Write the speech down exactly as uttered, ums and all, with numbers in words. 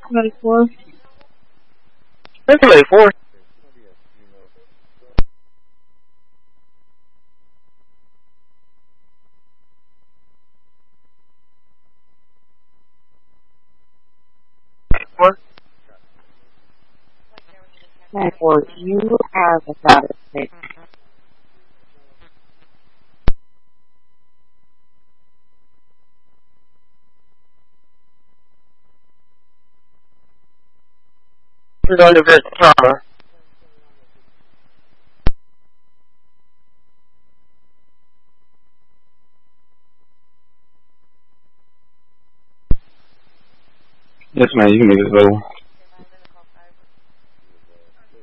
Twenty-four. That's four. Four. Therefore, you have a satisfaction. Non-diverse trauma. Yes, man, you can make this vote.